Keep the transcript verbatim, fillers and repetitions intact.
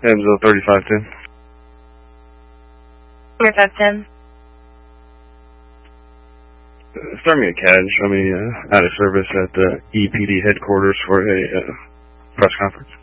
Amzo thirty-five ten. thirty-five ten. Start me a C A D. Show me uh, out of service at the E P D headquarters for a uh, press conference.